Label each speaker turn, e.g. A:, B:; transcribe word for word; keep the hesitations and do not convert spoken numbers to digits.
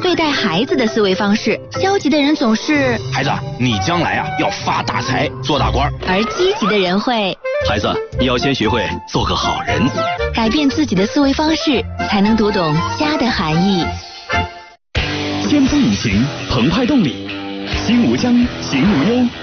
A: 对待孩子的思维方式。消极的人总是
B: 孩子，你将来啊要发大财，做大官。
A: 而积极的人会
C: 孩子，你要先学会做个好人。
A: 改变自己的思维方式，才能读懂家的含义。
D: 先锋引擎，澎湃动力，心无疆，行无忧。